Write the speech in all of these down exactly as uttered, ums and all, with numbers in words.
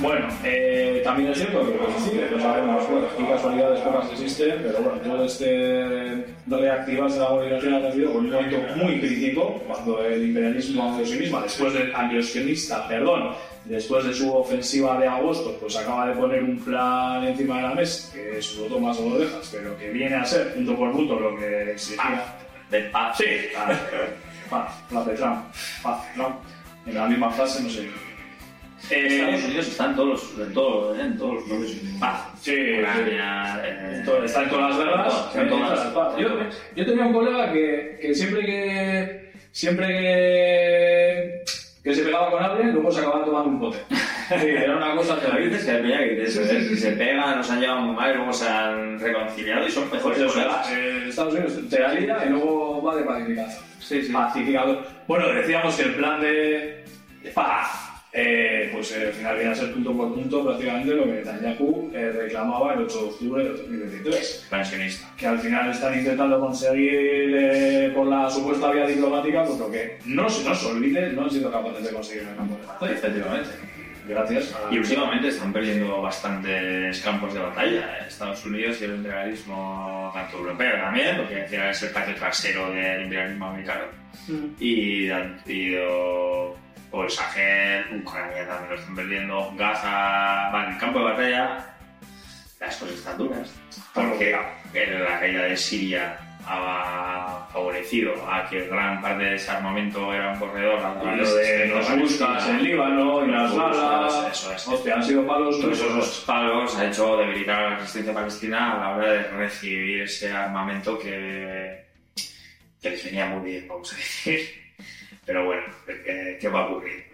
Bueno, eh, también es cierto que pues, sí, lo sabemos, bueno, y casualidades pocas existen, pero bueno, todo este reactivarse de la modernización ha nacido con un momento muy crítico, cuando el imperialismo de sí misma, después del antiosquenista, perdón, después de su ofensiva de agosto, pues acaba de poner un plan encima de la mesa, que es lo tomas o lo dejas, pero que viene a ser, punto por punto, lo que exigía. De paz. Sí, paz, paz, paz de Trump, paz de Trump, en la misma frase, no sé. Eh, Estados Unidos está en todos los, en todos, en todos los bloques. Paz. Sí, Ucrania, eh, está en todas las guerras. Está en todas las guerras. Yo, yo tenía un colega que, que siempre que siempre que, que se pegaba con alguien, luego se acababa tomando un pote. Sí, era una cosa que terrible. dices que había que se, sí, sí, sí, se pegan, nos han llevado muy mal y luego se han reconciliado y son mejores pues colegas. Eh, Estados Unidos te la lía y luego va de pacificación. Sí, sí. Pacificador. Bueno, decíamos que el plan de, de paz. Eh, pues eh, al final viene a ser punto por punto prácticamente lo que Netanyahu eh, reclamaba el ocho de octubre de dos mil veintitrés. Pensionista. Que al final están intentando conseguir eh, por la supuesta vía diplomática, pues lo que no se nos olvide, no han sido capaces de conseguir en el campo de batalla. Efectivamente. Gracias. A... Y últimamente están perdiendo bastantes campos de batalla. Estados Unidos y el imperialismo tanto europeo también, porque al final es el patio trasero del imperialismo americano. Mm. Y han pedido... por el Sahel, Ucrania también lo están perdiendo, Gaza, vale, en el campo de batalla las cosas están duras, porque la caída de Siria ha favorecido a que gran parte de ese armamento era un corredor y lo de los buscas en Líbano y las balas, eso es. Hostia, han sido palos. Todos esos palos ha hecho debilitar a la resistencia palestina a la hora de recibir ese armamento que, que les venía muy bien, vamos a decir. Pero bueno, ¿qué, qué va a ocurrir?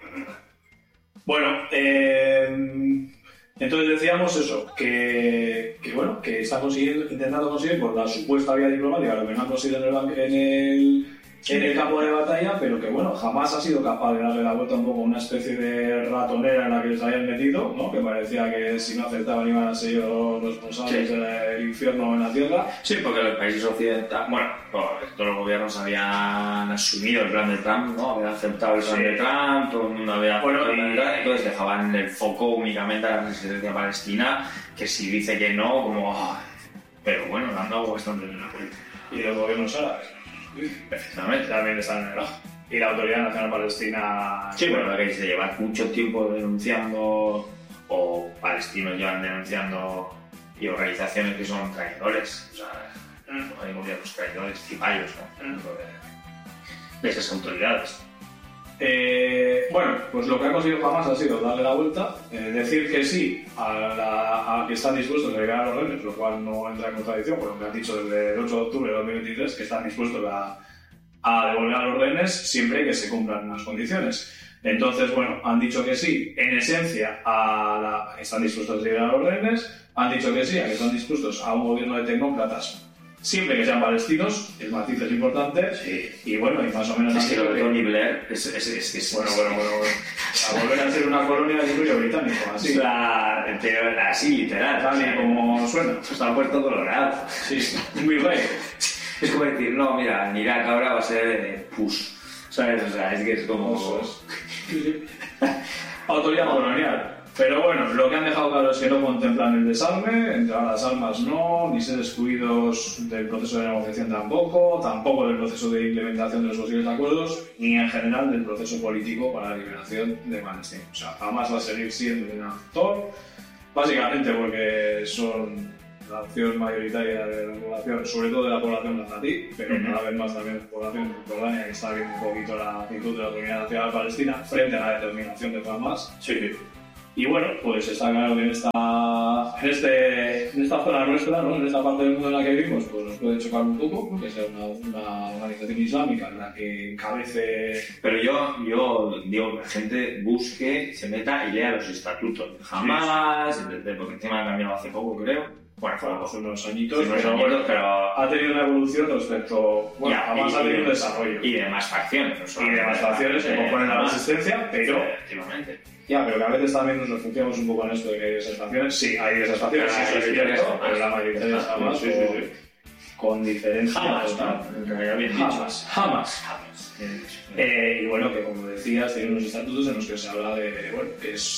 Bueno, eh, entonces decíamos eso, que, que bueno, que está consiguiendo, intentando conseguir por la supuesta vía diplomática lo que no han conseguido en el, en el, en el campo de batalla, pero que bueno, jamás ha sido capaz de darle la vuelta un poco a una especie de ratonera en la que les habían metido, ¿no? Que parecía que si no aceptaban iban a ser los responsables sí. del infierno en la tierra. Sí, porque los países occidentales, bueno, todos los gobiernos habían asumido el plan de Trump, ¿no? Habían aceptado el plan sí. de Trump, todo el mundo había bueno, aceptado y... el plan de Trump, entonces dejaban el foco únicamente a la resistencia palestina, que si dice que no, como... Oh, pero bueno, le han dado bastante de la política. Y los gobiernos árabes. Precisamente, también están en el ojo. Y la Autoridad Nacional Palestina... Sí, bueno, que se lleva mucho tiempo denunciando, o palestinos llevan denunciando, y organizaciones que son traidores, o sea, mm. hay gobiernos traidores, cipayos, ¿no? Mm. de esas autoridades. Eh, bueno, pues lo que ha conseguido jamás ha sido darle la vuelta, eh, decir que sí a, la, a que están dispuestos a liberar a los rehenes, lo cual no entra en contradicción con lo que han dicho desde el ocho de octubre de dos mil veintitrés, que están dispuestos a, a devolver a los rehenes siempre que se cumplan unas condiciones. Entonces, bueno, han dicho que sí, en esencia, a la, están dispuestos a liberar a los rehenes, han dicho que sí, a que están dispuestos a un gobierno de tecnócratas, siempre que sean palestinos, el matiz es importante, sí. Y bueno, y más o menos... Es que lo de Tony Blair es, es, es, es... Bueno, bueno, bueno, bueno. A volver a ser una colonia de imperio británico, así. La, pero así, literal. Tal y como suena. Está Puerto Colorado. Sí, muy rey. Es como decir, no, mira, en Irak ahora va a ser eh, push. ¿Sabes? O sea, es que es como... Eso es. Autoridad colonial. Pero bueno, lo que han dejado claro es que no contemplan el desarme, entregar las armas no, ni ser excluidos del proceso de negociación tampoco, tampoco del proceso de implementación de los posibles acuerdos, ni en general del proceso político para la liberación de Palestina. O sea, jamás va a seguir siendo un actor, básicamente porque son la opción mayoritaria de la población, sobre todo de la población nazarí, pero uh-huh. cada vez más también de la población jordania, que está viendo un poquito la actitud de la Autoridad Nacional Palestina frente a la determinación de Hamas. Sí. Y bueno, pues está claro que en esta, en este, en esta zona nuestra, ¿no? En esta parte del mundo en la que vivimos, pues nos puede chocar un poco, porque es una, una organización islámica en la que encabece... Pero yo, yo digo que la gente busque, se meta y lea los estatutos. Jamás, sí, sí. Porque encima han cambiado hace poco, creo. Bueno, bueno hace unos añitos, sí, pero, añitos, pero ha tenido una evolución respecto... Bueno, ya, jamás y, ha tenido un desarrollo. Y de más facciones. Y de más facciones que componen la resistencia, pero... Efectivamente. Ya, pero que a veces también nos refugiamos un poco en esto de que hay esas facciones. Sí, hay esas facciones, sí, eso es cierto, pero la mayoría de esas más, sí, sí, sí. Con diferencia. Jamás, ¿no? Bien dicho. Jamás, jamás. jamás. Eh, y bueno, que como decías, tiene unos estatutos en los que se habla de, bueno, que es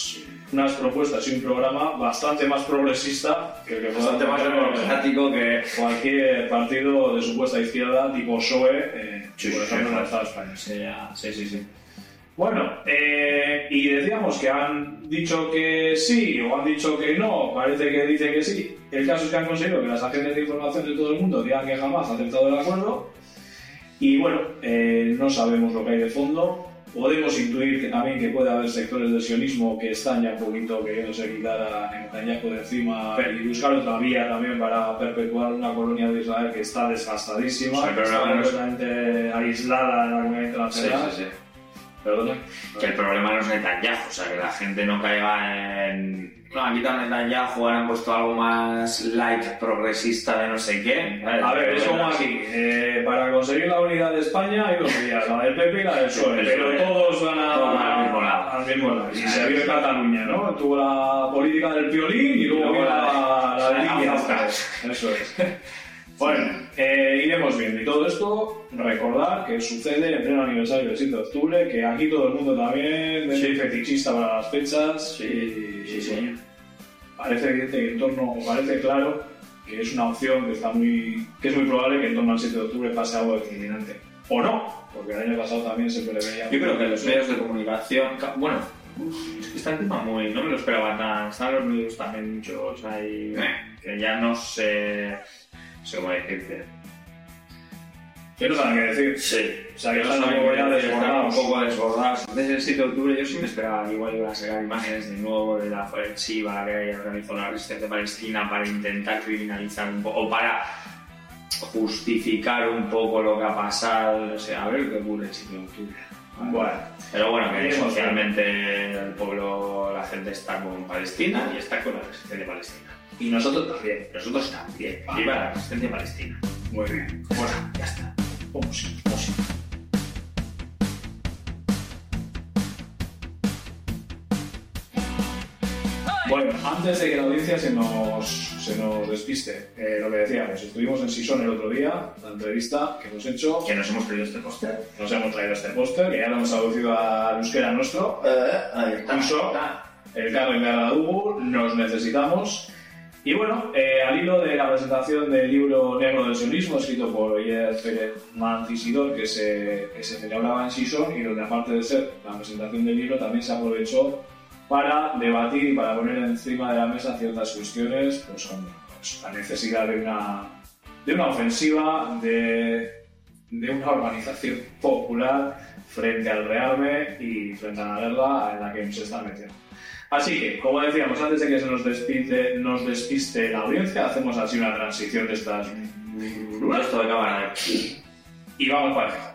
unas propuestas y un programa bastante más progresista que el que bastante más democrático que cualquier partido de supuesta izquierda tipo P S O E, eh, sí, por ejemplo, sí, en el Estado español. Sí, sí, sí, sí. Bueno, eh, y decíamos que han dicho que sí o han dicho que no, parece que dicen que sí. El caso es que han conseguido que las agencias de información de todo el mundo digan que jamás ha aceptado el acuerdo. Y bueno, eh, no sabemos lo que hay de fondo. Podemos intuir que también que puede haber sectores del sionismo que están ya un poquito queriéndose quitar a Netanyahu de encima y buscar otra vía también para perpetuar una colonia de Israel que está desgastadísima, o sea, que está completamente aislada en la comunidad internacional. Sí, sí, sí. Perdón. Que el problema no es Netanyahu, o sea, que la gente no caiga en... No, han quitado Netanyahu, han puesto algo más light, progresista de no sé qué. A ver, es como aquí. Eh, para conseguir la unidad de España hay dos vías, la del P P y la del P S O E, pero todos van a, todos al mismo lado. Al mismo lado. Y se vio en Cataluña, ¿no? Tuvo la política del violín y luego vino la, la de línea. Eso es. Bueno, eh, iremos viendo. Y todo esto, recordar que sucede en pleno aniversario del siete de octubre, que aquí todo el mundo también es sí. fetichista para las fechas. Sí, sí, sí. Parece evidente que en torno, parece claro que es una opción que está muy, que es muy probable que en torno al siete de octubre pase algo determinante. O no, porque el año pasado también se preveía. Yo creo que los medios de comunicación, bueno, es que está el tema muy, no me lo esperaba tan, están los medios también muchos ahí, que ya no sé. No sé cómo decirte. ¿Qué no saben qué decir? Sí. O sea, que están un poco ya desbordados. Un poco desbordados. Desde el siete de octubre yo sí me esperaba que igual iban a sacar imágenes de nuevo de la ofensiva que organizó la resistencia palestina para intentar criminalizar un poco, o para justificar un poco lo que ha pasado. O sea, a ver qué ocurre el siete de octubre. Bueno. Pero bueno, que socialmente el pueblo, la gente está con Palestina y está con la resistencia palestina. Y nosotros también. Nosotros también. Viva la resistencia palestina. Muy bien. Bueno, ya está. Vamos, vamos. Bueno, antes de que la audiencia se nos, se nos despiste, eh, lo que decíamos, estuvimos en Sison el otro día, la entrevista que hemos hecho. Que nos hemos traído este póster. Nos hemos traído este póster, que ya lo hemos traducido al euskera nuestro. Eh, ahí está. Uso, el Carmen de Agadugu, nos necesitamos. Y bueno, eh, al hilo de la presentación del libro Negro del sionismo, escrito por Oyer Pérez Mancisidor, que se, que se celebraba en Sison, y donde aparte de ser la presentación del libro, también se aprovechó para debatir y para poner encima de la mesa ciertas cuestiones, pues como pues, la necesidad de una, de una ofensiva, de, de una organización popular frente al rearme y frente a la guerra en la que nos están metiendo. Así que, como decíamos, antes de que se nos despiste, nos despiste la audiencia, hacemos así una transición de estas... Esto de cámara. Y vamos para allá.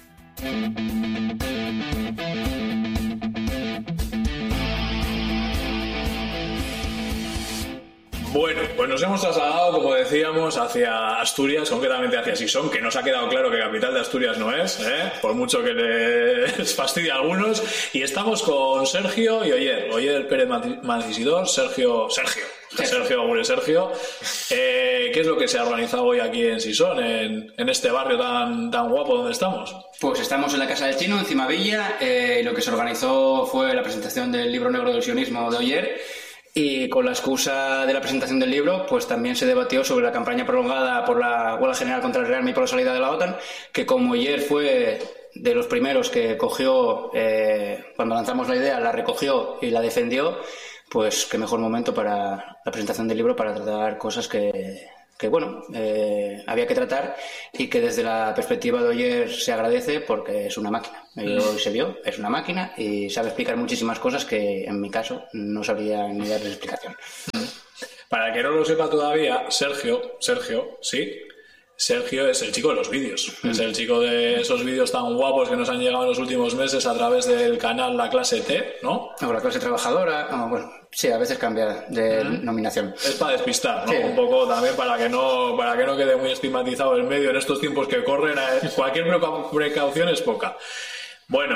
Bueno, pues nos hemos trasladado, como decíamos, hacia Asturias, concretamente hacia Sison, que nos ha quedado claro que capital de Asturias no es, ¿eh? Por mucho que les fastidie a algunos. Y estamos con Sergio y Oyer, Oyer Pérez Mancisidor, Sergio, Sergio, Sergio Agure Sergio. Eh, ¿Qué es lo que se ha organizado hoy aquí en Sison, en, en este barrio tan, tan guapo donde estamos? Pues estamos en la Casa del Chino, en Cimavilla. Eh, lo que se organizó fue la presentación del libro negro del sionismo de Oyer. Y con la excusa de la presentación del libro, pues también se debatió sobre la campaña prolongada por la huelga general contra el rearme y por la salida de la OTAN, que como ayer fue de los primeros que cogió, eh, cuando lanzamos la idea, la recogió y la defendió, pues qué mejor momento para la presentación del libro para tratar cosas que, que bueno, eh, había que tratar y que desde la perspectiva de Oyer se agradece porque es una máquina. Hoy se vio, es una máquina y sabe explicar muchísimas cosas que en mi caso no sabría ni darles explicación. Para el que no lo sepa todavía, Sergio, Sergio, sí, Sergio es el chico de los vídeos. Mm. Es el chico de esos vídeos tan guapos que nos han llegado en los últimos meses a través del canal La Clase T, ¿no? O La Clase Trabajadora, o bueno, sí, a veces cambia de mm. nominación. Es para despistar, ¿no? Sí. Un poco también para que no para que no quede muy estigmatizado el medio en estos tiempos que corren. Cualquier precaución es poca. Bueno,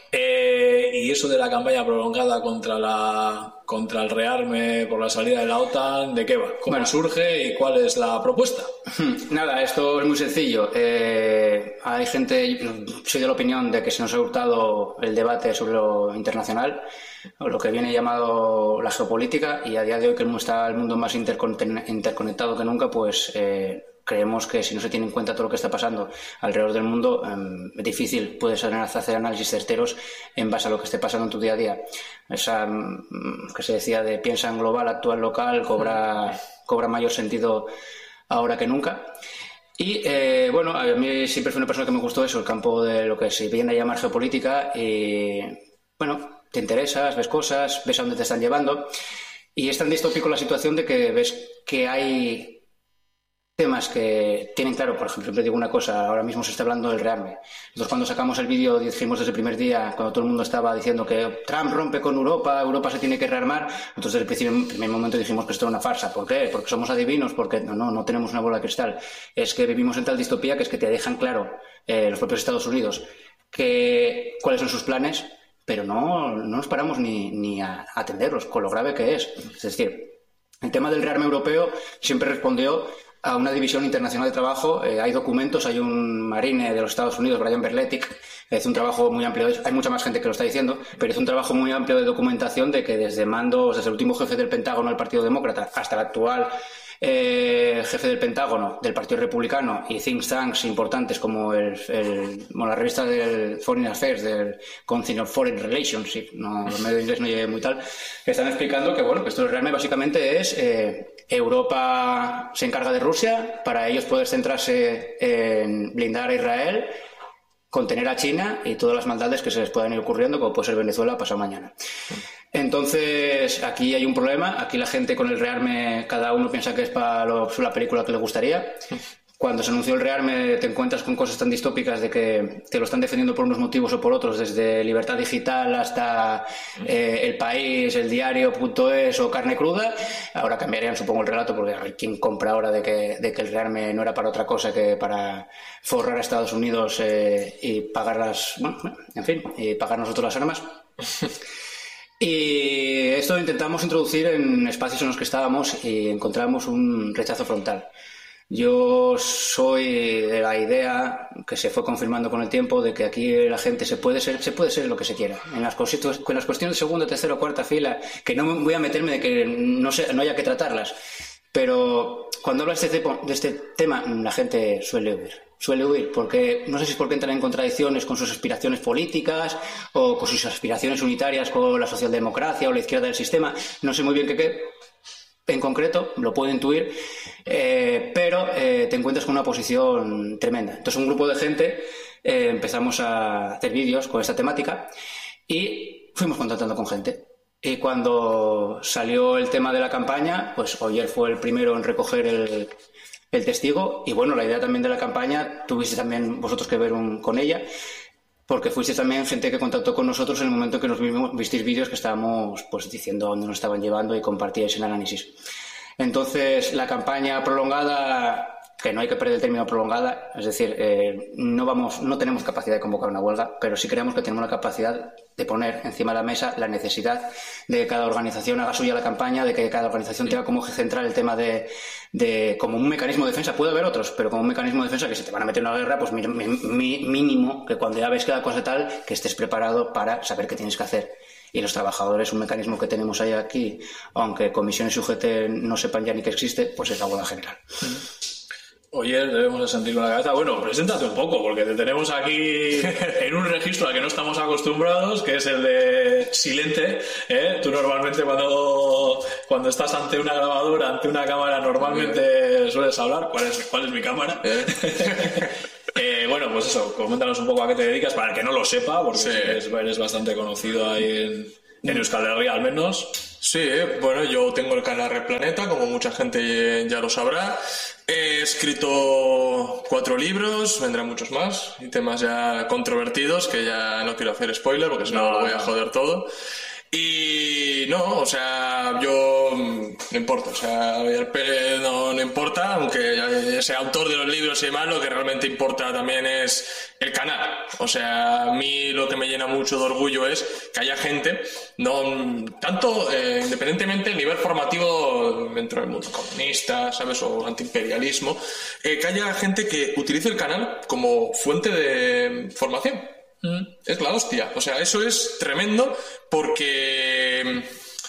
Eh, y eso de la campaña prolongada contra la contra el rearme por la salida de la OTAN, ¿de qué va? ¿Cómo bueno. surge y cuál es la propuesta? Nada, esto es muy sencillo. Eh, hay gente, soy de la opinión de que se nos ha hurtado el debate sobre lo internacional, o lo que viene llamado la geopolítica, y a día de hoy que está el mundo más interconectado que nunca, pues eh, creemos que si no se tiene en cuenta todo lo que está pasando alrededor del mundo, eh, es difícil puedes hacer análisis certeros en base a lo que esté pasando en tu día a día. Esa que se decía de piensa en global, actúa en local, cobra, cobra mayor sentido ahora que nunca. Y eh, bueno, a mí siempre fue una persona que me gustó eso, el campo de lo que se viene a llamar geopolítica, y bueno, te interesas, ves cosas, ves a dónde te están llevando, y es tan distópico la situación de que ves que hay temas que tienen claro. Por ejemplo, siempre digo una cosa, ahora mismo se está hablando del rearme. Nosotros cuando sacamos el vídeo dijimos desde el primer día, cuando todo el mundo estaba diciendo que Trump rompe con Europa, Europa se tiene que rearmar, nosotros desde el principio, en primer momento dijimos que esto era una farsa. ¿Por qué? Porque somos adivinos, porque no, no, no tenemos una bola de cristal. Es que vivimos en tal distopía que es que te dejan claro eh, los propios Estados Unidos que, cuáles son sus planes, pero no, no nos paramos ni, ni a atenderlos, con lo grave que es. Es decir, el tema del rearme europeo siempre respondió a una división internacional de trabajo. Eh, hay documentos, hay un marine de los Estados Unidos, Brian Berletic, es un trabajo muy amplio, hay mucha más gente que lo está diciendo, pero es un trabajo muy amplio de documentación de que desde mandos, desde el último jefe del Pentágono del Partido Demócrata hasta el actual eh, jefe del Pentágono del Partido Republicano, y think tanks importantes como el, el, bueno, la revista del Foreign Affairs, del Council of Foreign Relations, sí, no, los medios de inglés no llegué muy tal, que están explicando que bueno, que esto realmente básicamente es eh, Europa se encarga de Rusia para ellos poder centrarse en blindar a Israel, contener a China y todas las maldades que se les puedan ir ocurriendo, como puede ser Venezuela pasado mañana. Entonces, aquí hay un problema. Aquí la gente con el rearme, cada uno piensa que es para lo, la película que le gustaría. Cuando se anunció el rearme te encuentras con cosas tan distópicas de que te lo están defendiendo por unos motivos o por otros, desde Libertad Digital hasta eh, El País, El Diario punto es o Carne Cruda. Ahora cambiarían, supongo, el relato, porque a ver quién compra ahora de que, de que el rearme no era para otra cosa que para forrar a Estados Unidos eh, y pagar las, bueno, en fin, y pagar nosotros las armas. Y esto lo intentamos introducir en espacios en los que estábamos y encontramos un rechazo frontal. Yo soy de la idea, que se fue confirmando con el tiempo, de que aquí la gente se puede ser, se puede ser lo que se quiera. En las, cositas, con las cuestiones de segunda, tercera o cuarta fila, que no voy a meterme de que no, se, no haya que tratarlas. Pero cuando hablas de este, de este tema, la gente suele huir. Suele huir porque no sé si es porque entran en contradicciones con sus aspiraciones políticas o con sus aspiraciones unitarias con la socialdemocracia o la izquierda del sistema. No sé muy bien qué qué. En concreto, lo puedo intuir, eh, pero eh, te encuentras con una posición tremenda. Entonces, un grupo de gente eh, empezamos a hacer vídeos con esta temática y fuimos contactando con gente. Y cuando salió el tema de la campaña, pues Oyer fue el primero en recoger el, el testigo. Y bueno, la idea también de la campaña, tuviste también vosotros que ver un, con ella, porque fuiste también gente que contactó con nosotros en el momento en que nos vimos, visteis vídeos que estábamos pues diciendo dónde nos estaban llevando y compartíais el análisis. Entonces, la campaña prolongada, que no hay que perder el término prolongada, es decir, eh, no vamos, no tenemos capacidad de convocar una huelga, pero sí creemos que tenemos la capacidad de poner encima de la mesa la necesidad de que cada organización haga suya la campaña, de que cada organización tenga como eje central el tema de, de como un mecanismo de defensa. Puede haber otros, pero como un mecanismo de defensa que si te van a meter en una guerra, pues mi, mi, mínimo que cuando ya ves que la cosa tal, que estés preparado para saber qué tienes que hacer. Y los trabajadores, un mecanismo que tenemos ahí aquí, aunque comisiones y U G T no sepan ya ni que existe, pues es la huelga general. Oye, debemos de sentirlo en la cabeza. Bueno, preséntate un poco, porque te tenemos aquí en un registro al que no estamos acostumbrados, que es el de silente, ¿eh? Tú normalmente cuando, cuando estás ante una grabadora, ante una cámara, normalmente sueles hablar. ¿Cuál es, cuál es mi cámara? ¿Eh? eh, bueno, pues eso, coméntanos un poco a qué te dedicas, para el que no lo sepa, porque sí. eres, eres bastante conocido ahí en, en Euskal Herria, al menos. Sí, bueno, yo tengo el canal Red Planeta, como mucha gente ya lo sabrá. He escrito cuatro libros, vendrán muchos más, y temas ya controvertidos, que ya no quiero hacer spoiler, porque si no, no lo voy a joder todo. Y no, o sea, yo no importa, o sea, Javier Pérez no, no importa, aunque sea autor de los libros y demás, lo que realmente importa también es el canal. O sea, a mí lo que me llena mucho de orgullo es que haya gente, no tanto eh, independientemente del nivel formativo dentro del mundo comunista, ¿sabes? O antiimperialismo, eh, que haya gente que utilice el canal como fuente de formación. Mm. Es la hostia. O sea, eso es tremendo porque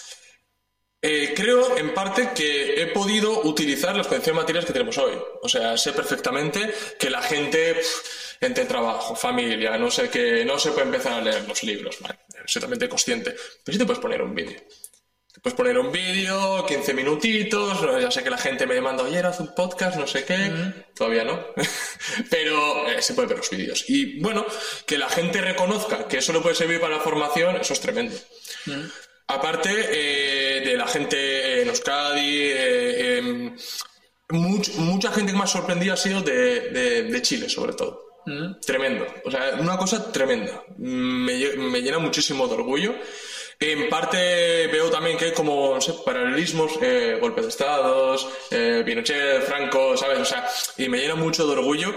eh, creo en parte que he podido utilizar las condiciones materiales que tenemos hoy. O sea, sé perfectamente que la gente pff, entre trabajo, familia, no sé qué, no se puede empezar a leer los libros, vale, soy totalmente consciente, pero sí te puedes poner un vídeo. Te puedes poner un vídeo, quince minutitos, ya sé que la gente me demanda, oye, haz un podcast, no sé qué, mm. todavía no, pero eh, se puede ver los vídeos. Y bueno, que la gente reconozca que eso le puede servir para la formación, eso es tremendo. Mm. Aparte eh, de la gente en Euskadi, eh, eh, much, mucha gente que me ha sorprendido ha sido de, de, de Chile, sobre todo. Mm. Tremendo, o sea, una cosa tremenda, me, me llena muchísimo de orgullo. En parte veo también que hay como, no sé, paralelismos, eh, golpes de estados, eh, Pinochet, Franco, ¿sabes? O sea, y me llena mucho de orgullo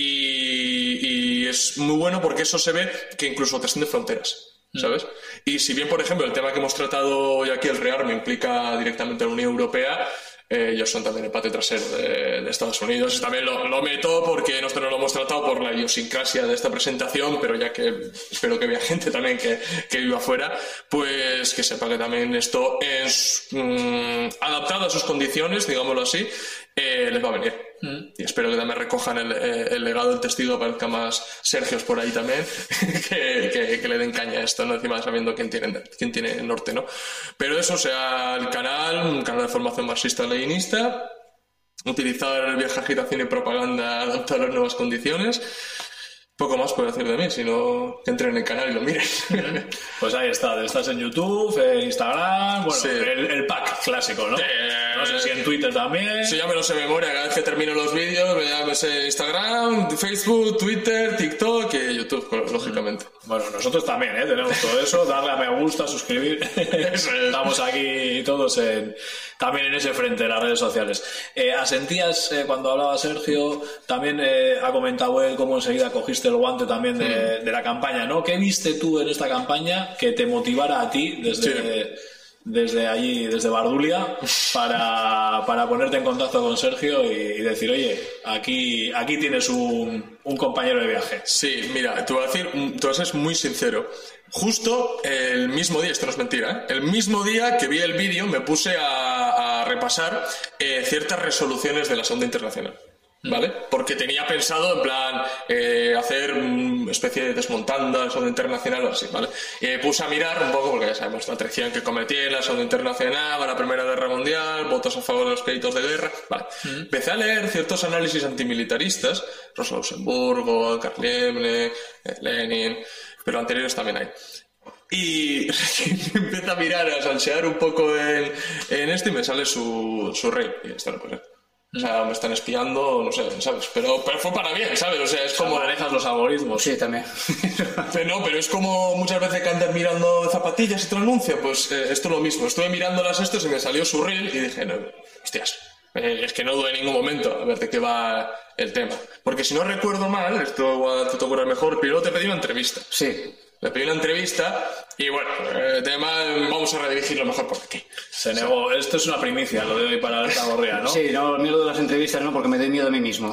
y, y es muy bueno porque eso se ve que incluso trasciende fronteras, ¿sabes? Mm. Y si bien, por ejemplo, el tema que hemos tratado hoy aquí, el rearme, implica directamente a la Unión Europea, Eh, ellos son también el patio trasero de, de Estados Unidos. Y también lo, lo meto porque nosotros no lo hemos tratado por la idiosincrasia de esta presentación, pero ya que espero que vea gente también que, que viva afuera, pues que sepa que también esto es mmm, adaptado a sus condiciones, digámoslo así, eh, les va a venir. Mm. Y espero que también recojan el, el legado del testigo, aparezca más Sergios por ahí también, que, que, que le den caña a esto, ¿no? Encima sabiendo quién tiene, quién tiene el norte, ¿no? Pero eso, o sea, el canal, un canal de formación marxista-leninista, utilizar el viaje, agitación y propaganda adaptado a las nuevas condiciones. Poco más puedo decir de mí, sino que entren en el canal y lo miren. Pues ahí está, estás en YouTube, en Instagram, bueno, sí. el, el pack clásico, ¿no? Eh, no sé si en Twitter también. Sí, ya me lo sé de memoria, cada vez que termino los vídeos, ya me sé Instagram, Facebook, Twitter, TikTok y YouTube, lógicamente. Bueno, nosotros también, ¿eh? Tenemos todo eso, darle a me gusta, suscribir. Eso es. Estamos aquí todos en, también en ese frente de las redes sociales. Eh, asentías, eh, cuando hablaba Sergio, también eh, ha comentado él cómo enseguida cogiste el guante también de, de la campaña, ¿no? ¿Qué viste tú en esta campaña que te motivara a ti desde, sí. desde allí, desde Bardulia, para, para ponerte en contacto con Sergio y, y decir, oye, aquí, aquí tienes un, un compañero de viaje? Sí, mira, te voy a decir, te voy a ser muy sincero. Justo el mismo día, esto no es mentira, ¿eh? El mismo día que vi el vídeo me puse a, a repasar eh, ciertas resoluciones de la Segunda Internacional. ¿Vale? Porque tenía pensado en plan eh, hacer una especie de desmontando la Segunda Internacional o así, ¿vale? Y me puse a mirar un poco, porque ya sabemos la traición que cometí en la Segunda Internacional, la Primera Guerra Mundial, votos a favor de los créditos de guerra, ¿vale? Mm. Empecé a leer ciertos análisis antimilitaristas, Rosa Luxemburgo, Karl Liebknecht, Lenin, pero anteriores también hay. Y empecé a mirar, a salsear un poco en, en esto y me sale su, su rey, y esto no puede ser. O sea, me están espiando, no sé, ¿sabes? Pero, pero fue para bien, ¿sabes? O sea, es como... manejas los algoritmos. Sí, también. Pero no, pero es como muchas veces que andas mirando zapatillas y te lo anuncia. Pues eh, esto es lo mismo. Estuve mirándolas estos y me salió su reel y dije, no, hostias, eh, es que no duele en ningún momento a ver de qué va el tema. Porque si no recuerdo mal, esto igual te tocará mejor, primero te pedí una entrevista. Sí. Le pedí una entrevista y bueno, el tema vamos a redirigirlo mejor por aquí. Se negó. Esto es una primicia, lo de hoy para esta gorria, ¿no? Sí, no, miedo de las entrevistas, ¿no? Porque me doy miedo a mí mismo.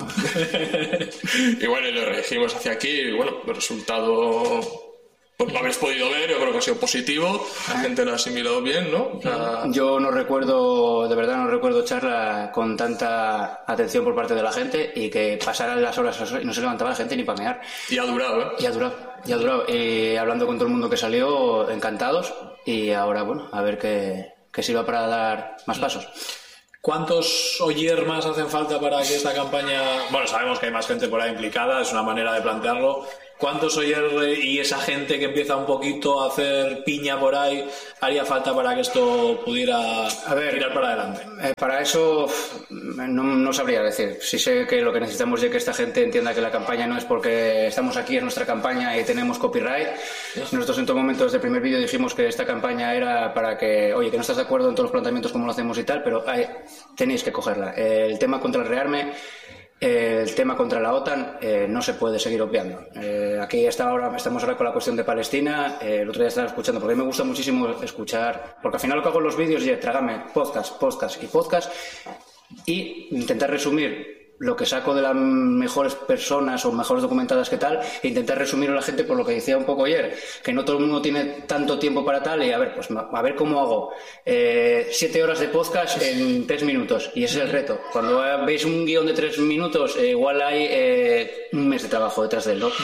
Y bueno, y lo redirigimos hacia aquí y bueno, el resultado... Pues lo habéis podido ver, yo creo que ha sido positivo, la gente lo ha asimilado bien, ¿no? O sea... Yo no recuerdo, de verdad no recuerdo charla con tanta atención por parte de la gente y que pasaran las horas y no se levantaba la gente ni para mear. Y ha durado, ¿eh? Y ha durado, y ha durado. Y hablando con todo el mundo que salió, encantados, y ahora, bueno, a ver qué, qué sirva para dar más pasos. ¿Cuántos Oyer más hacen falta para que esta campaña... Bueno, sabemos que hay más gente por ahí implicada, es una manera de plantearlo, ¿cuántos Oyer y esa gente que empieza un poquito a hacer piña por ahí haría falta para que esto pudiera a ver, tirar para adelante? Eh, para eso no, no sabría decir. Sí sé que lo que necesitamos es que esta gente entienda que la campaña no es porque estamos aquí, es nuestra campaña y tenemos copyright. Nosotros en todo momento desde el primer vídeo dijimos que esta campaña era para que, oye, que no estás de acuerdo en todos los planteamientos como lo hacemos y tal, pero hay, tenéis que cogerla. El tema contra el rearme, el tema contra la OTAN, eh, no se puede seguir obviando. Eh, aquí está ahora, estamos ahora con la cuestión de Palestina. Eh, el otro día estaba escuchando, porque a mí me gusta muchísimo escuchar, porque al final lo que hago en los vídeos es trágame podcast, podcast y podcast y intentar resumir lo que saco de las mejores personas o mejores documentadas que tal, e intentar resumirlo a la gente por lo que decía un poco ayer, que no todo el mundo tiene tanto tiempo para tal, y a ver, pues a ver cómo hago eh, siete horas de podcast en tres minutos, y ese es el reto. Cuando veis un guión de tres minutos, eh, igual hay eh, un mes de trabajo detrás de él, ¿no?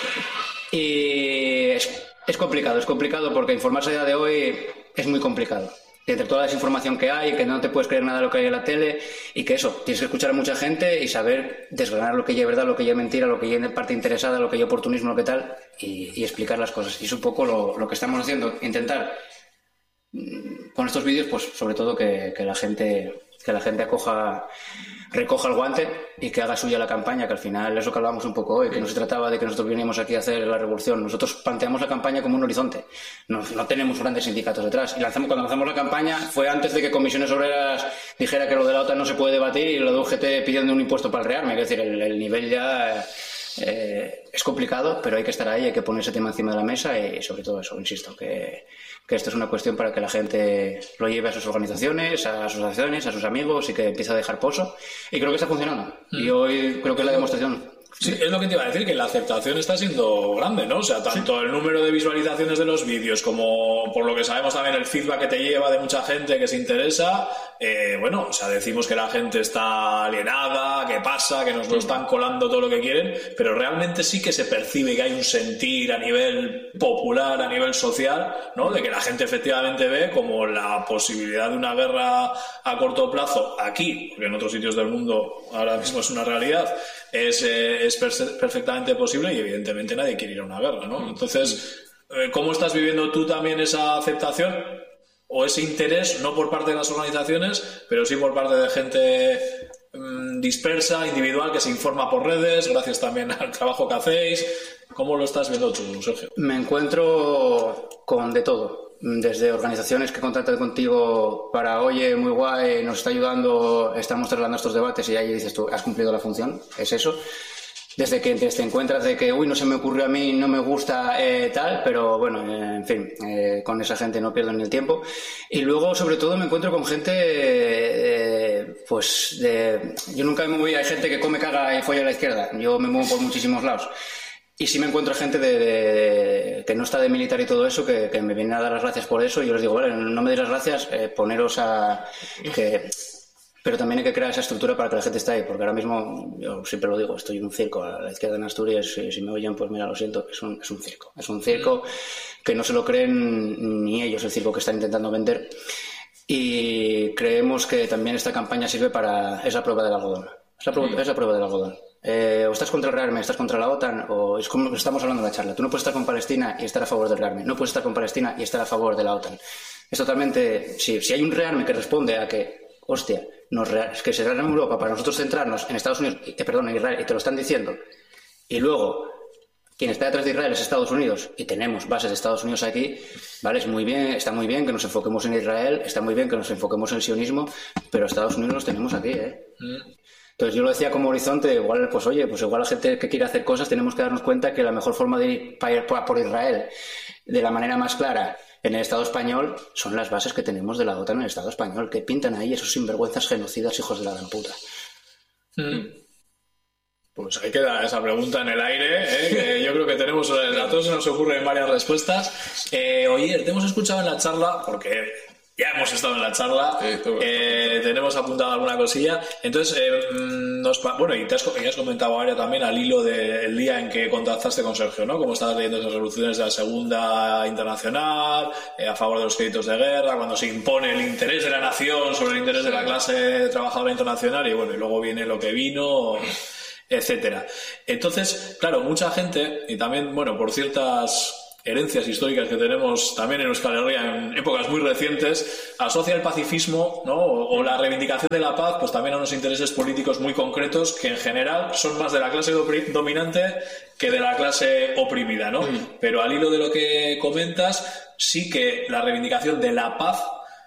Y es, es complicado, es complicado porque informarse a día de hoy es muy complicado. Entre toda la desinformación que hay, que no te puedes creer nada de lo que hay en la tele, y que eso, tienes que escuchar a mucha gente y saber desgranar lo que ya es verdad, lo que ya es mentira, lo que ya es parte interesada, lo que ya es oportunismo, lo que tal, y, y explicar las cosas. Y es un poco lo, lo que estamos haciendo, intentar con estos vídeos, pues sobre todo que, que la gente que la gente acoja, recoja el guante y que haga suya la campaña, que al final es lo que hablábamos un poco hoy, que no se trataba de que nosotros veníamos aquí a hacer la revolución. Nosotros planteamos la campaña como un horizonte, no, no tenemos grandes sindicatos detrás, y lanzamos, cuando lanzamos la campaña fue antes de que Comisiones Obreras dijera que lo de la OTAN no se puede debatir y lo de U G T pidiendo un impuesto para el rearme. Es decir, el, el nivel ya eh, es complicado, pero hay que estar ahí, hay que poner ese tema encima de la mesa, y sobre todo eso, insisto, que que esto es una cuestión para que la gente lo lleve a sus organizaciones, a sus asociaciones, a sus amigos, y que empiece a dejar pozo. Y creo que está funcionando. Mm. Y hoy creo que es la demostración. Sí, es lo que te iba a decir, que la aceptación está siendo grande, ¿no? O sea, tanto sí. el número de visualizaciones de los vídeos como, por lo que sabemos también, el feedback que te lleva de mucha gente que se interesa. Eh, bueno, o sea, decimos que la gente está alienada, que pasa, que nos lo están colando todo lo que quieren, pero realmente sí que se percibe que hay un sentir a nivel popular, a nivel social, ¿no? De que la gente efectivamente ve como la posibilidad de una guerra a corto plazo aquí, porque en otros sitios del mundo ahora mismo es una realidad, es, eh, es per- perfectamente posible, y evidentemente nadie quiere ir a una guerra, ¿no? Entonces, ¿cómo estás viviendo tú también esa aceptación o ese interés, no por parte de las organizaciones, pero sí por parte de gente mmm, dispersa, individual, que se informa por redes, gracias también al trabajo que hacéis? ¿Cómo lo estás viendo tú, Sergio? Me encuentro con de todo. Desde organizaciones que contactan contigo para, oye, muy guay, nos está ayudando, estamos trasladando estos debates, y ahí dices tú, has cumplido la función, es eso. Desde que te encuentras de que, uy, no se me ocurrió a mí, no me gusta eh, tal, pero bueno, eh, en fin, eh, con esa gente no pierdo ni el tiempo. Y luego, sobre todo, me encuentro con gente, eh, pues, de... yo nunca me moví, hay gente que come, caga y folla a la izquierda, yo me muevo por muchísimos lados. Y sí me encuentro gente de, de, de, que no está de militar y todo eso, que, que me vienen a dar las gracias por eso, y yo les digo, vale, no me deis las gracias, eh, poneros a... que pero también hay que crear esa estructura para que la gente esté ahí, porque ahora mismo, yo siempre lo digo, estoy en un circo a la izquierda en Asturias, si, si me oyen, pues mira, lo siento, es un, es un circo, es un circo que no se lo creen ni ellos, el circo que están intentando vender, y creemos que también esta campaña sirve para, es la prueba del algodón, es la prueba, es la prueba del algodón. Eh, o estás contra el rearme, estás contra la OTAN, o es como estamos hablando en la charla. Tú no puedes estar con Palestina y estar a favor del rearme, no puedes estar con Palestina y estar a favor de la OTAN. Es totalmente, si, si hay un rearme que responde a que, hostia, nos re, que se rearme Europa para nosotros centrarnos en Estados Unidos, eh, perdón, en Israel, y te lo están diciendo, y luego quien está detrás de Israel es Estados Unidos, y tenemos bases de Estados Unidos aquí, vale, es muy bien, está muy bien que nos enfoquemos en Israel, está muy bien que nos enfoquemos en el sionismo, pero Estados Unidos los tenemos aquí, ¿eh? Mm. Entonces yo lo decía como horizonte, igual, pues oye, pues igual la gente que quiere hacer cosas tenemos que darnos cuenta que la mejor forma de ir por Israel de la manera más clara en el Estado español son las bases que tenemos de la OTAN en el Estado español, que pintan ahí esos sinvergüenzas genocidas hijos de la gran puta. Mm. Pues ahí queda esa pregunta en el aire, ¿eh? Que yo creo que tenemos, a todos se nos ocurren varias respuestas. Eh, oye, te hemos escuchado en la charla, porque ya hemos estado en la charla, sí, eh, tenemos apuntado alguna cosilla, entonces, eh, nos, bueno, y te has, y has comentado ahora también al hilo del día en que contactaste con Sergio, ¿no? Como estabas leyendo esas resoluciones de la Segunda Internacional, eh, a favor de los créditos de guerra, cuando se impone el interés de la nación sobre el interés de la clase trabajadora internacional, y bueno, y luego viene lo que vino. etcétera. Entonces, claro, mucha gente, y también, bueno, por ciertas herencias históricas que tenemos también en Euskal Herria en épocas muy recientes, asocia el pacifismo, ¿no? o, o la reivindicación de la paz pues también a unos intereses políticos muy concretos que en general son más de la clase dominante que de la clase oprimida, ¿no? Mm. Pero al hilo de lo que comentas, sí que la reivindicación de la paz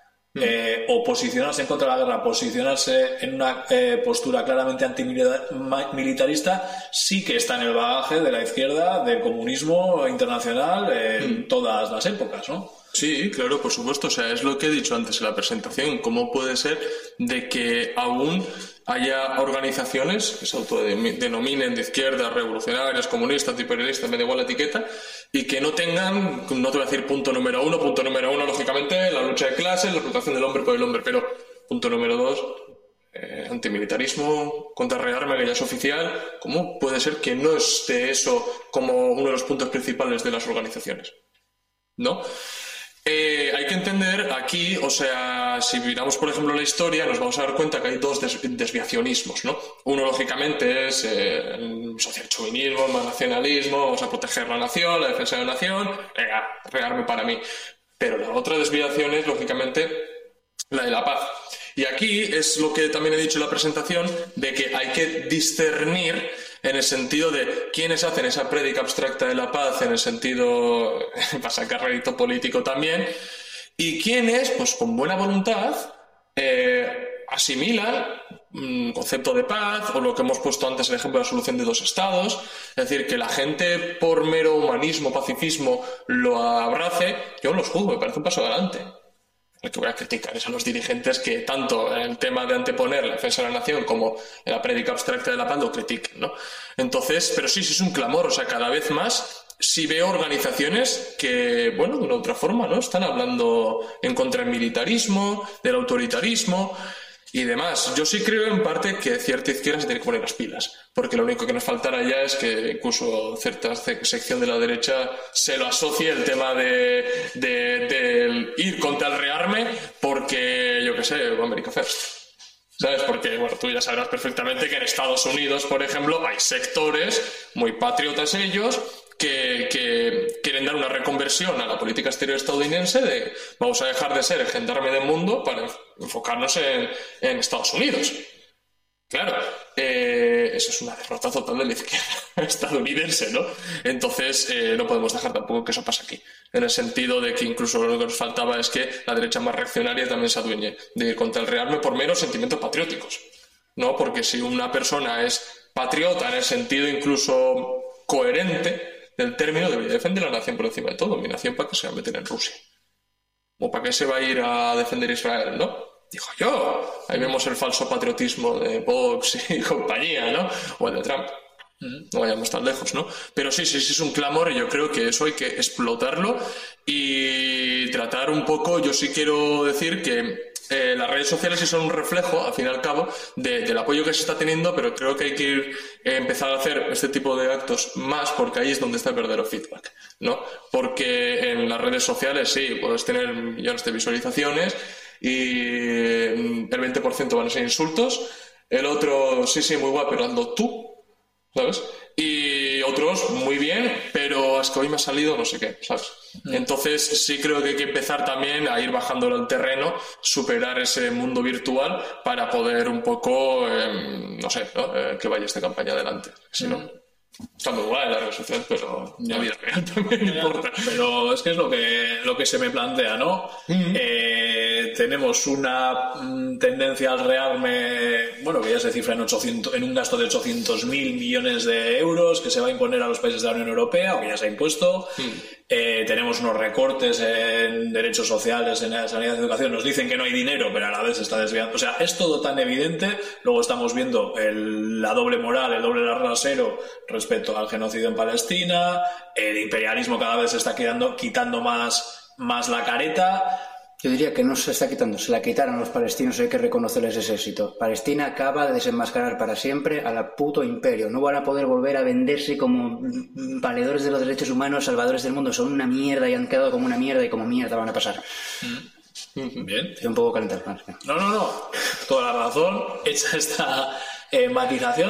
Eh, o posicionarse en contra de la guerra, posicionarse en una eh, postura claramente antimilitarista, sí que está en el bagaje de la izquierda, del comunismo internacional en mm. todas las épocas, ¿no? Sí, claro, por supuesto. O sea, es lo que he dicho antes en la presentación. ¿Cómo puede ser de que aún haya organizaciones que se autodenominen de izquierda, revolucionarias, comunistas, antiimperialistas, me da igual la etiqueta, y que no tengan, no te voy a decir punto número uno, punto número uno, lógicamente, la lucha de clases, la explotación del hombre por el hombre, pero punto número dos, eh, antimilitarismo, contra rearme, que ya es oficial. ¿Cómo puede ser que no esté eso como uno de los puntos principales de las organizaciones? ¿No? Eh, hay que entender aquí, o sea, si miramos por ejemplo la historia, nos vamos a dar cuenta que hay dos des- desviacionismos, ¿no? Uno, lógicamente, es eh, el socialchauvinismo, el nacionalismo, vamos a proteger la nación, la defensa de la nación, venga, rearme para mí. Pero la otra desviación es, lógicamente, la de la paz. Y aquí es lo que también he dicho en la presentación, de que hay que discernir en el sentido de quiénes hacen esa prédica abstracta de la paz, en el sentido para sacar rédito político también, y quiénes, pues con buena voluntad, eh, asimilan un concepto de paz, o lo que hemos puesto antes, el ejemplo de la solución de dos estados. Es decir, que la gente por mero humanismo, pacifismo, lo abrace. Yo los juzgo, me parece un paso adelante. Lo que voy a criticar es a los dirigentes que tanto en el tema de anteponer la defensa de la nación como en la prédica abstracta de la paz lo critiquen, ¿no? Entonces, pero sí, sí es un clamor, o sea, cada vez más sí veo organizaciones que, bueno, de una otra forma, ¿no? Están hablando en contra del militarismo, del autoritarismo y demás. Yo sí creo en parte que cierta izquierda se tiene que poner las pilas, porque lo único que nos faltará ya es que incluso cierta sección de la derecha se lo asocie el tema de, de, de ir contra el rearme porque, yo qué sé, America First. ¿Sabes? Porque, bueno, tú ya sabrás perfectamente que en Estados Unidos, por ejemplo, hay sectores muy patriotas ellos que, que quieren dar una reconversión a la política exterior estadounidense de vamos a dejar de ser el gendarme del mundo para enfocarnos en, en Estados Unidos. Claro, eh, eso es una derrota total de la izquierda estadounidense, ¿no? Entonces, eh, no podemos dejar tampoco que eso pase aquí. En el sentido de que incluso lo que nos faltaba es que la derecha más reaccionaria también se adueñe de ir contra el rearme por meros sentimientos patrióticos, ¿no? Porque si una persona es patriota en el sentido incluso coherente del término, debería defender la nación por encima de todo. Mi nación, ¿para qué se va a meter en Rusia? ¿O para qué se va a ir a defender Israel, no? Dijo yo. Ahí vemos el falso patriotismo de Vox y compañía, ¿no? O el de Trump. No vayamos tan lejos, ¿no? Pero sí, sí, sí es un clamor y yo creo que eso hay que explotarlo y tratar un poco. Yo sí quiero decir que eh, las redes sociales sí son un reflejo, al fin y al cabo, de, del apoyo que se está teniendo, pero creo que hay que ir, eh, empezar a hacer este tipo de actos más, porque ahí es donde está el verdadero feedback, ¿no? Porque en las redes sociales sí, puedes tener millones de visualizaciones y el veinte por ciento van a ser insultos, el otro, sí, sí, muy guapo, pero ando tú, ¿sabes? Y otros, muy bien, pero es que hoy me ha salido no sé qué, ¿sabes? Mm. Entonces sí creo que hay que empezar también a ir bajándolo al terreno, superar ese mundo virtual para poder un poco, eh, no sé, ¿no? Eh, que vaya esta campaña adelante. Si no, mm. está muy guay en las redes sociales, pero la vida real también ya, importa. Pero es que es lo que, lo que se me plantea, ¿no? Mm. Eh, tenemos una mm, tendencia al rearme, bueno, que ya se cifra en, ochocientos, en un gasto de ochocientos mil millones de euros que se va a imponer a los países de la Unión Europea, o que ya se ha impuesto. Mm. Eh, tenemos unos recortes en derechos sociales, en sanidad y educación. Nos dicen que no hay dinero, pero a la vez se está desviando. O sea, es todo tan evidente. Luego estamos viendo el, la doble moral, el doble rasero respecto al genocidio en Palestina. El imperialismo cada vez se está quedando, quitando más, más la careta. Yo diría que no se está quitando, se la quitaron los palestinos, hay que reconocerles ese éxito. Palestina acaba de desenmascarar para siempre al puto imperio. No van a poder volver a venderse como valedores de los derechos humanos, salvadores del mundo. Son una mierda y han quedado como una mierda y como mierda van a pasar. Mm. Bien. Estoy un poco calentado. No, no, no. Toda la razón. Hecha esta eh, matización.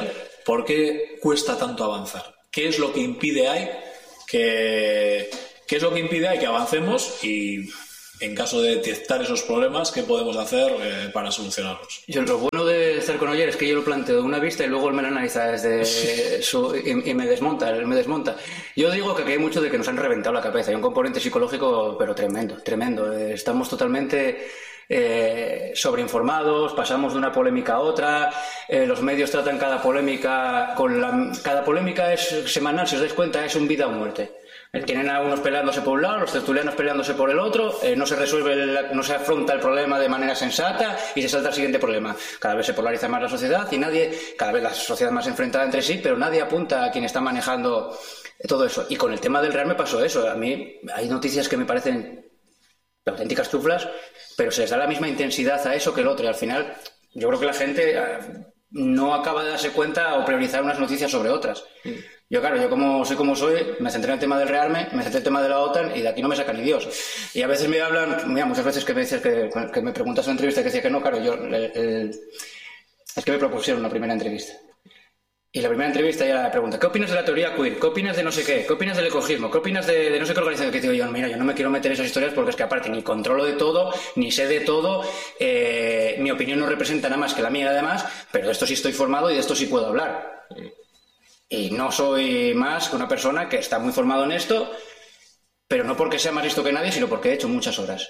¿por qué cuesta tanto avanzar? ¿Qué es lo que impide ahí que, qué es lo que impide ahí que avancemos? Y en caso de detectar esos problemas, ¿qué podemos hacer eh, para solucionarlos? Yo, lo bueno de estar con Oyer es que yo lo planteo de una vista y luego él me lo analiza desde su, y, y me desmonta, él me desmonta. Yo digo que aquí hay mucho de que nos han reventado la cabeza. Hay un componente psicológico, pero tremendo, tremendo. Estamos totalmente eh, sobreinformados, pasamos de una polémica a otra, eh, los medios tratan cada polémica con la, cada polémica es semanal, si os dais cuenta, es un vida o muerte. Tienen a unos peleándose por un lado, los tertulianos peleándose por el otro, eh, no se resuelve, el, no se afronta el problema de manera sensata y se salta al siguiente problema. Cada vez se polariza más la sociedad y nadie, cada vez la sociedad más enfrentada entre sí, pero nadie apunta a quien está manejando todo eso. Y con el tema del Real me pasó eso. A mí hay noticias que me parecen auténticas chuflas, pero se les da la misma intensidad a eso que el otro. Y al final, yo creo que la gente eh, no acaba de darse cuenta o priorizar unas noticias sobre otras. Yo, claro, yo como soy como soy, me centré en el tema del Rearme, me centré en el tema de la OTAN y de aquí no me saca ni Dios. Y a veces me hablan, mira, muchas veces que me dices que, que me preguntas en una entrevista que decía que no, claro, yo el, el, es que me propusieron una primera entrevista. Y la primera entrevista ya la pregunta, ¿qué opinas de la teoría queer? ¿Qué opinas de no sé qué? ¿Qué opinas del ecologismo? ¿Qué opinas de, de no sé qué organización? Que digo yo, mira, yo no me quiero meter en esas historias porque es que aparte ni controlo de todo, ni sé de todo, eh, mi opinión no representa nada más que la mía además, pero de esto sí estoy formado y de esto sí puedo hablar. Y no soy más que una persona que está muy formado en esto, pero no porque sea más listo que nadie, sino porque he hecho muchas horas.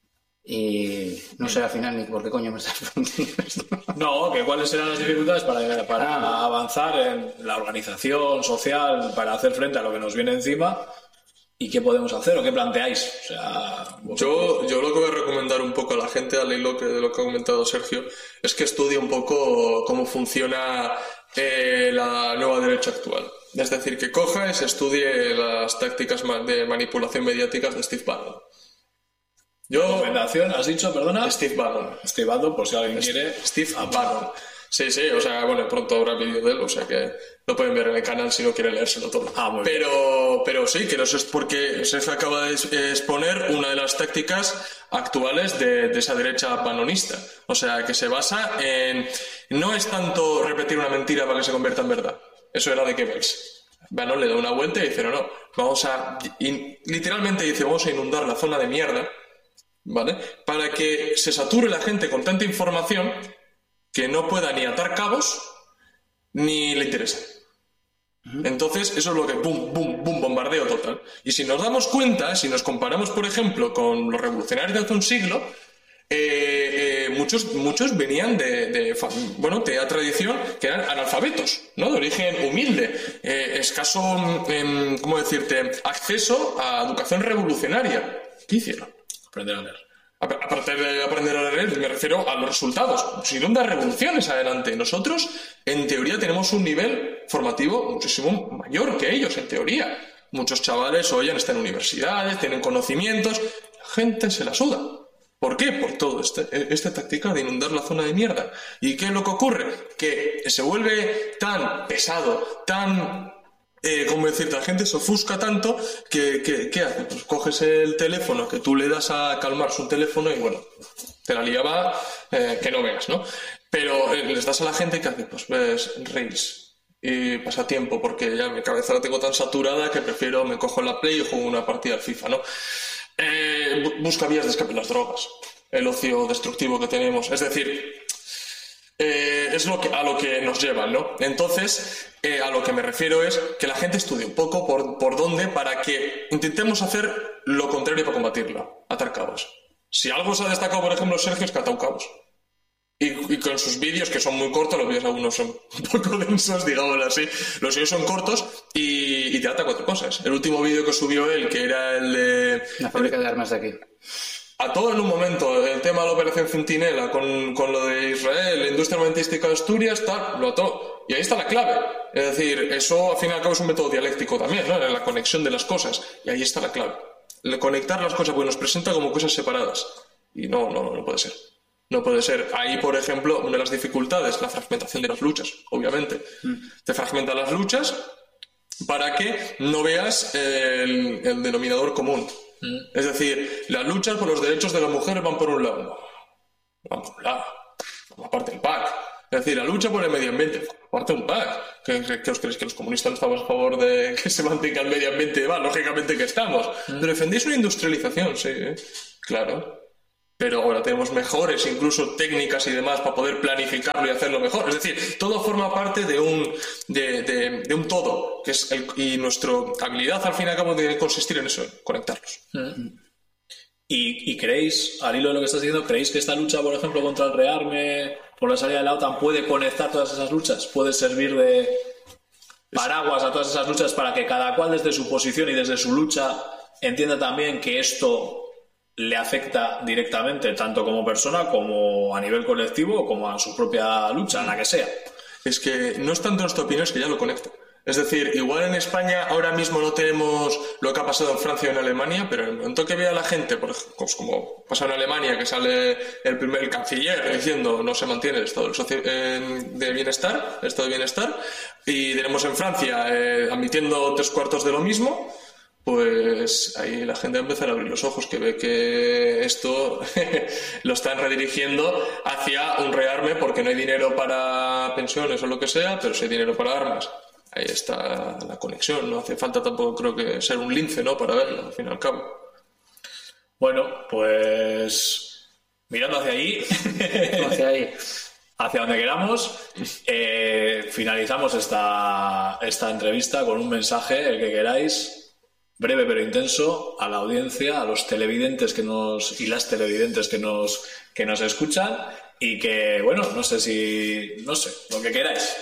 Y no sé al final ni por qué coño me estás preguntando esto. No, que cuáles serán las dificultades para, para ah. avanzar en la organización social, para hacer frente a lo que nos viene encima, y qué podemos hacer o qué planteáis. O sea, yo, yo lo que voy a recomendar un poco a la gente, al hilo de lo que ha comentado Sergio, es que estudie un poco cómo funciona eh, la nueva derecha actual. Es decir, que coja y se estudie las tácticas de manipulación mediáticas de Steve Bannon. Yo, ¿Recomendación? ¿Has dicho, perdona? Steve Bannon. Steve Bannon, por si alguien Steve, quiere. Steve Bannon. Sí, sí, o sea, bueno, pronto habrá vídeo de él, o sea que lo pueden ver en el canal si no quieren leérselo todo. Ah, muy pero, bien. pero sí, que no sé, es porque Sergio acaba de exponer una de las tácticas actuales de, de esa derecha banonista. O sea, que se basa en... No es tanto repetir una mentira para que se convierta en verdad. Eso era de Goebbels. Bannon le da una vuelta y dice, no, no, vamos a... In, literalmente dice, vamos a inundar la zona de mierda, ¿vale? Para que se sature la gente con tanta información que no pueda ni atar cabos ni le interesa. Uh-huh. Entonces, eso es lo que boom, boom, boom, bombardeo total. Y si nos damos cuenta, si nos comparamos, por ejemplo, con los revolucionarios de hace un siglo, eh, eh, muchos, muchos venían de, de, bueno, de la tradición que eran analfabetos, ¿no? De origen humilde, eh, escaso, eh, ¿cómo decirte?, acceso a educación revolucionaria. ¿Qué hicieron? Aprender a leer. Aparte de aprender a leer, me refiero a los resultados. Pusieron dar revoluciones adelante. Nosotros, en teoría, tenemos un nivel formativo muchísimo mayor que ellos, en teoría. Muchos chavales hoy están en universidades, tienen conocimientos. La gente se la suda. ¿Por qué? Por todo este, esta táctica de inundar la zona de mierda. ¿Y qué es lo que ocurre? Que se vuelve tan pesado, tan... Eh, como decirte, la gente se ofusca tanto que, que ¿qué hace? Pues coges el teléfono que tú le das a calmar su teléfono y bueno, te la liaba eh, que no veas, ¿no? Pero eh, les das a la gente que hace, pues ves Reels y pasatiempo, porque ya mi cabeza la tengo tan saturada que prefiero me cojo la Play y juego una partida al FIFA, ¿no? Eh, busca vías de escape, las drogas, el ocio destructivo que tenemos, es decir... Eh, es lo que, a lo que nos llevan, ¿no? Entonces, eh, a lo que me refiero es que la gente estudie un poco por, por dónde para que intentemos hacer lo contrario para combatirlo, atar cabos. Si algo se ha destacado, por ejemplo, Sergio, es que ha atado cabos. Y, y con sus vídeos, que son muy cortos, los vídeos algunos son un poco densos, digámoslo así, los vídeos son cortos y, y te ata cuatro cosas. El último vídeo que subió él, que era el de... La fábrica de armas de aquí. A todo en un momento, el tema de la Operación Centinela, con, con lo de Israel, la industria armamentística de Asturias, tal, lo ató. Y ahí está la clave. Es decir, eso al fin y al cabo es un método dialéctico también, ¿no? La conexión de las cosas. Y ahí está la clave. El conectar las cosas, porque nos presenta como cosas separadas. Y no, no, no puede ser. No puede ser. Ahí, por ejemplo, una de las dificultades, la fragmentación de las luchas, obviamente. Mm. Te fragmentan las luchas para que no veas el, el denominador común. Mm. Es decir, las luchas por los derechos de las mujeres van por un lado. No, van por un lado. Aparte del P A C. Es decir, la lucha por el medio ambiente. Aparte un pack. ¿Qué, qué os creéis? ¿Que los comunistas no estamos a favor de que se mantenga el medio ambiente? Va, lógicamente que estamos. Mm. Pero defendéis una industrialización, sí, ¿eh? Claro. Pero ahora tenemos mejores incluso técnicas y demás para poder planificarlo y hacerlo mejor. Es decir, todo forma parte de un, de, de, de un todo. Que es el, y nuestra habilidad al fin y al cabo debe consistir en eso, en conectarlos. Mm. ¿Y, ¿Y creéis, al hilo de lo que estás diciendo, creéis que esta lucha, por ejemplo, contra el rearme, por la salida de la OTAN, puede conectar todas esas luchas? ¿Puede servir de paraguas a todas esas luchas para que cada cual desde su posición y desde su lucha entienda también que esto le afecta directamente, tanto como persona como a nivel colectivo, como a su propia lucha, en la que sea? Es que no es tanto nuestra opinión, es que ya lo conecta. Es decir, igual en España ahora mismo no tenemos lo que ha pasado en Francia o en Alemania, pero en el momento que vea a la gente, por ejemplo, pues como pasa en Alemania, que sale el primer el canciller diciendo no se mantiene el estado del socio, eh, de bienestar, el estado de bienestar, y tenemos en Francia eh, admitiendo tres cuartos de lo mismo, pues ahí la gente va a empezar a abrir los ojos, que ve que esto lo están redirigiendo hacia un rearme porque no hay dinero para pensiones o lo que sea, pero sí hay dinero para armas. Ahí está la conexión, no hace falta tampoco creo que ser un lince, ¿no?, para verlo, al fin y al cabo. Bueno, pues mirando hacia ahí, hacia ahí, hacia donde queramos, eh, finalizamos esta, esta entrevista con un mensaje, el que queráis, breve pero intenso, a la audiencia, a los televidentes que nos y las televidentes que nos, que nos escuchan, y que, bueno, no sé si, no sé, lo que queráis.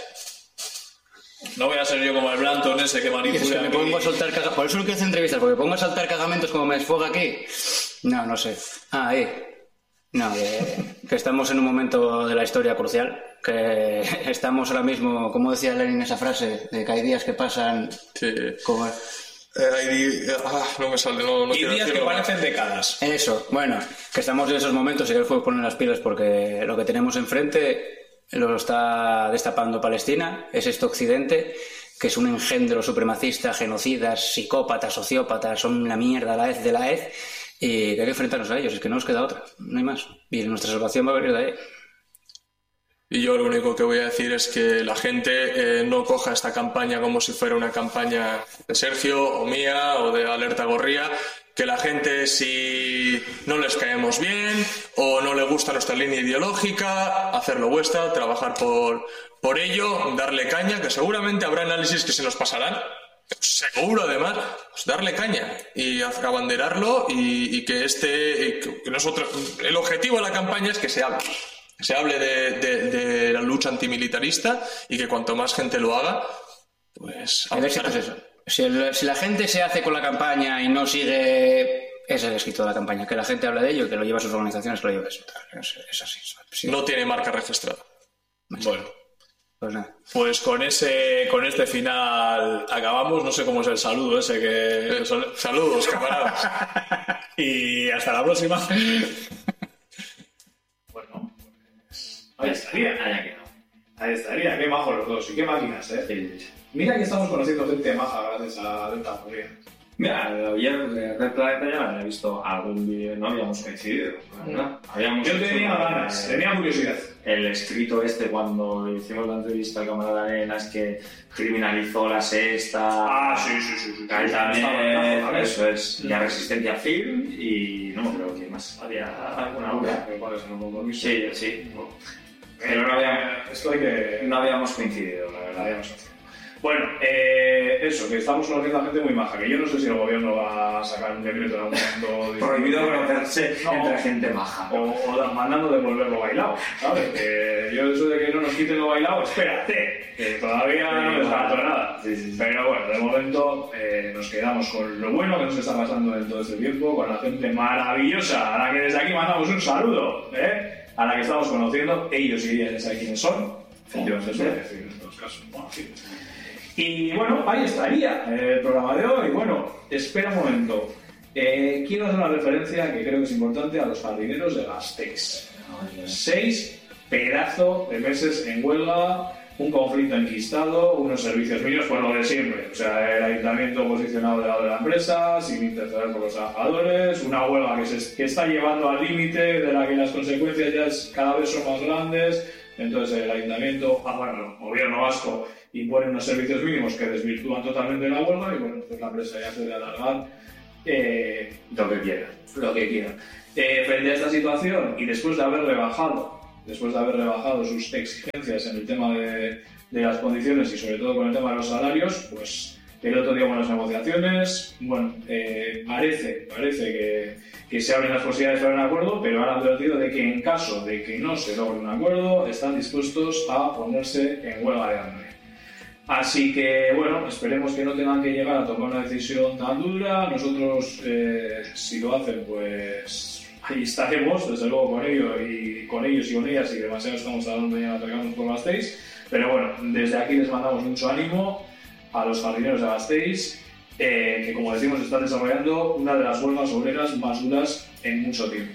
No voy a ser yo como el Blanton ese que manipula. Me pongo a soltar caga... Por eso no quiero hacer entrevistas, porque pongo a saltar cagamentos como me desfoga aquí. No, no sé. Ah, ahí. No, que, que estamos en un momento de la historia crucial. Que estamos ahora mismo, como decía Lenin esa frase, de que hay días que pasan. Sí. Como... Eh, hay... ah, no me sale, no, no y quiero días decirlo. que parecen décadas. Eso, bueno, que estamos en esos momentos y que el fuego poner las pilas porque lo que tenemos enfrente lo está destapando Palestina, es este Occidente, que es un engendro supremacista, genocidas, psicópatas, sociópatas, son una mierda la hez de la hez, y que hay que enfrentarnos a ellos, es que no nos queda otra, no hay más. Y nuestra salvación va a venir de ahí. Y yo lo único que voy a decir es que la gente eh, no coja esta campaña como si fuera una campaña de Sergio o mía o de Alerta Gorría, que la gente, si no les caemos bien o no le gusta nuestra línea ideológica, hacerlo vuestra, trabajar por, por ello, darle caña, que seguramente habrá análisis que se nos pasarán, seguro además, pues darle caña y abanderarlo y, y que este, y que nosotros, el objetivo de la campaña es que se hable. Que se hable de, de, de la lucha antimilitarista y que cuanto más gente lo haga, pues... El éxito es eso. Si, el, si la gente se hace con la campaña y no sigue... Es el éxito de la campaña. Que la gente hable de ello y que lo lleve a sus organizaciones, que lo lleve. Es, es así. Sí. No tiene marca registrada. Bueno. Pues nada. Pues con ese, con este final acabamos. No sé cómo es el saludo ese que... Eh, saludos, camaradas. Y hasta la próxima. Ahí estaría. Allá que no. Ahí estaría. Qué majos los dos y qué máquinas, ¿eh? Sí, sí. Mira que estamos conociendo gente maja gracias a Delta Gorría. Mira, ayer de Red Planeta ya me había visto algún vídeo, no habíamos coincidido, ¿verdad? Habíamos Yo tenía hecho, ganas, eh, tenía curiosidad. El escrito este cuando hicimos la entrevista al camarada Arenas que criminalizó la sexta. Ah, sí, sí, sí. sí. Ahí también, Estaba, eso es, la Resistencia Film y no me creo que más. Había alguna otra. ¿Cuál es el compromiso? Sí, sí. Pero no habíamos, Esto hay que... no habíamos coincidido, la verdad. Habíamos coincidido. Bueno, eh, eso, que estamos conociendo a gente muy maja, que yo no sé si el gobierno va a sacar un decreto en algún momento... Prohibido conocerse no, entre gente maja. O, o mandando devolverlo bailado, ¿sabes? Que yo eso de que no nos quiten lo bailado, espérate, que todavía no descarto nada. Sí, sí, sí. Pero bueno, de momento eh, nos quedamos con lo bueno que nos está pasando en todo este tiempo, con la gente maravillosa, a la que desde aquí mandamos un saludo, ¿eh? A la que estamos conociendo, ellos y ellas ya saben quiénes son. Yo se suele decir en estos casos. Bueno, sí. Y bueno, ahí estaría el programa de hoy. Bueno, espera un momento. Eh, quiero hacer una referencia que creo que es importante a los jardineros de Gasteiz. Seis pedazos de meses en huelga, un conflicto enquistado, unos servicios mínimos, pues lo de siempre. O sea, el ayuntamiento posicionado del lado de la empresa, sin interceder por los trabajadores, una huelga que, se, que está llevando al límite de la que las consecuencias ya es, cada vez son más grandes. Entonces el ayuntamiento, ah, bueno, el gobierno vasco impone unos servicios mínimos que desvirtúan totalmente la huelga y bueno, pues la empresa ya puede alargar eh, Lo que quiera. lo que quiera. Eh, frente a esta situación y después de haber rebajado, después de haber rebajado sus exigencias en el tema de, de las condiciones y sobre todo con el tema de los salarios, pues el otro día hubo unas negociaciones, bueno, eh, parece, parece que, que se abren las posibilidades para un acuerdo, pero han advertido de que en caso de que no se logre un acuerdo, están dispuestos a ponerse en huelga de hambre. Así que, bueno, esperemos que no tengan que llegar a tomar una decisión tan dura. Nosotros, eh, si lo hacen, pues ahí estaremos, desde luego, con ellos y con ellos y con ellas, y demasiado estamos hablando ya acercándonos por Gasteiz. Pero bueno, desde aquí les mandamos mucho ánimo a los jardineros de Gasteiz, eh, que como decimos están desarrollando una de las huelgas obreras más duras en mucho tiempo.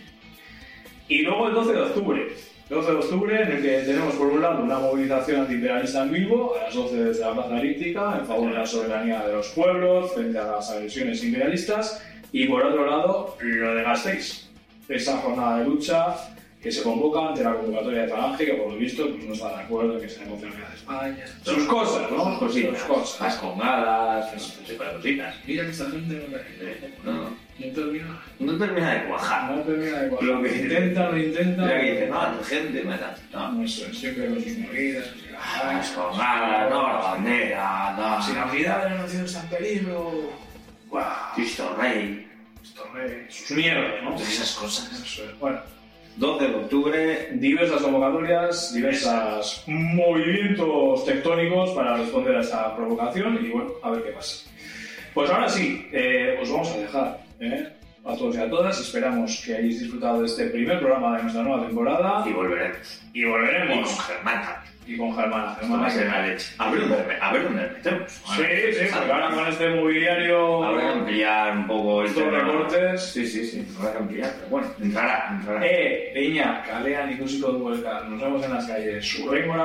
Y luego el doce de octubre. doce de octubre, en el que tenemos por un lado una movilización antiimperialista en Bilbo, a las doce desde la Plaza Elíptica, en favor de la soberanía de los pueblos, frente a las agresiones imperialistas, y por otro lado, lo de Gasteiz, esa jornada de lucha que se convoca ante la convocatoria de Falange, que por lo visto pues, no está de acuerdo en que se negocie la unidad de España. Sus cosas, ¿no? Sus cositas, Sus cosas. las congadas, ese tipo de cositas. Mira que esta gente no, No, no termina, no termina de cuajar. no termina de cuadrar. Lo que intenta, lo intenta. Mira que dice, no, la gente, me da. No, No, eso es, siempre con sus movidas. las congadas, no, la bandera, no. Si la unidad de la nación está en peligro. ¡Guau! Cristo Rey. Esto es sus mierdas, ¿no? Todas esas cosas. Eso es. Bueno, doce de octubre. diversas convocatorias, diversos movimientos tectónicos para responder a esta provocación y bueno, a ver qué pasa. Pues ahora sí, eh, os vamos a dejar ¿eh? a todos y a todas. Esperamos que hayáis disfrutado de este primer programa de nuestra nueva temporada Y volveremos. y Y volveremos. con Germán también. Y con Germana. Esto va a ser la leche. A ver dónde, a ver dónde le metemos. Sí, sí, porque ahora con este mobiliario, Habrá que ampliar un poco el estos tema. recortes. Sí, sí, sí. Habrá que ampliar, pero bueno, entrará, entrará. Eh, Peña, kalean ikusiko dugu elkar. Nos vemos en las calles. Surrengo